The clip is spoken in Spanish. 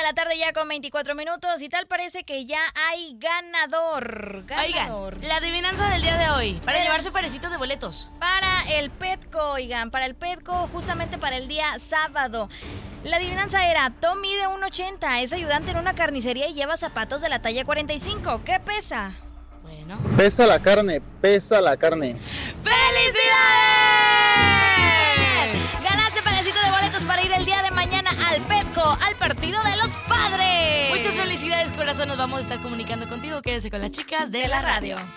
la tarde ya con 24 minutos y tal parece que ya hay ganador. Oigan, la adivinanza del día de hoy, para llevarse parecitos de boletos. Para el Petco, oigan, para el Petco, justamente para el día sábado. La adivinanza era, Tom mide 1.80, es ayudante en una carnicería y lleva zapatos de la talla 45. ¿Qué pesa? Bueno. Pesa la carne, pesa la carne. ¡Felicidades! Ganaste parecito de boletos para ir el día de mañana al Petco, al partido de los padres. Muchas felicidades, corazón. Nos vamos a estar comunicando contigo. Quédese con las chicas de la radio.